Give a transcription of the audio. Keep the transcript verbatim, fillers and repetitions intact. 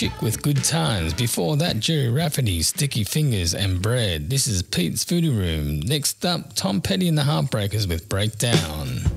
Chick with Good Times. Before that, Jerry Rafferty, Sticky Fingers and Bread. This is Pete's Foodie Room. Next up, Tom Petty and the Heartbreakers with Breakdown.